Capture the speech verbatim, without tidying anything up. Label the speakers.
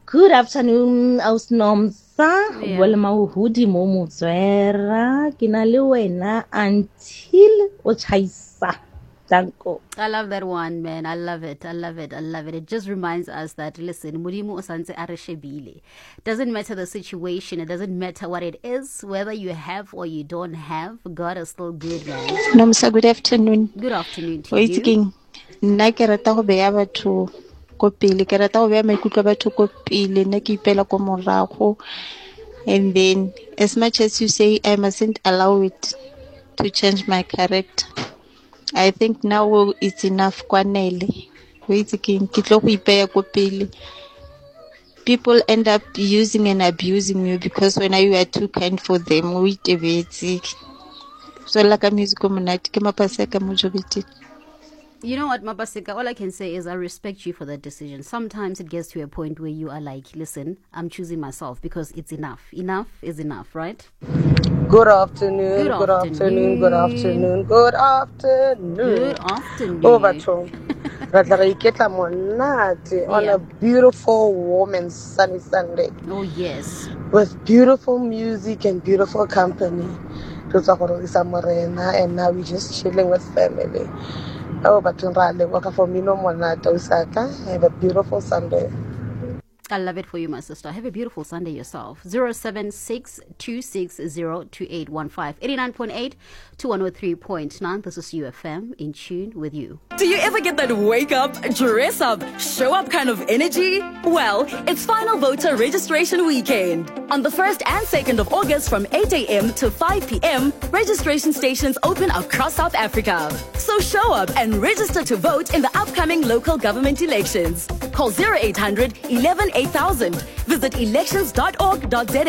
Speaker 1: Good afternoon, Ausnomsa. Yeah. Well, Mauhudi Momudzera, Kinaliwena, until Ochaisa. Danko.
Speaker 2: I love that one, man. I love it. I love it. I love it. It just reminds us that, listen, Murimu Osanse Areshebile. Doesn't matter the situation. It doesn't matter what it is, whether you have or you don't have. God is still good, man.
Speaker 3: Nomsa, good afternoon.
Speaker 2: Good afternoon to
Speaker 3: Wait,
Speaker 2: you.
Speaker 3: King. Nna ke rata go beya batho ko pele, ke rata go beya maikutlo batho ko pele, nna ke ipela ko morago. And then, as much as you say, I mustn't allow it to change my character. I think now it's enough. Kwanele. Wait, King. Ke tlo go ipeya ko pele. People end up using and abusing you because when you are too kind for them, we tebetse. So like a music community, ke mapaseka mo jobiti.
Speaker 2: You know what, Mapasika, all I can say is I respect you for that decision. Sometimes it gets to a point where you are like, listen, I'm choosing myself because it's enough. Enough is enough, right?
Speaker 4: Good afternoon,
Speaker 2: good
Speaker 4: good
Speaker 2: afternoon,
Speaker 4: good afternoon, good afternoon.
Speaker 2: Good afternoon.
Speaker 4: Oh, Bacho. On
Speaker 2: Yeah.
Speaker 4: a beautiful warm and sunny Sunday.
Speaker 2: Oh, yes.
Speaker 4: With beautiful music and beautiful company. And now we're just chilling with family. Oh, but for me, no more. Have a beautiful Sunday.
Speaker 2: I love it for you, my sister. Have a beautiful Sunday yourself. zero seven six two six zero two eight one five. eighty-nine point eight to one oh three point nine. This is U F M, in tune with you.
Speaker 5: Do you ever get that wake up, dress up, show up kind of energy? Well, it's final voter registration weekend. On the first and second of August from eight a.m. to five p.m., registration stations open across South Africa. So show up and register to vote in the upcoming local government elections. Call zero eight hundred eleven eight thousand. Visit elections dot org dot za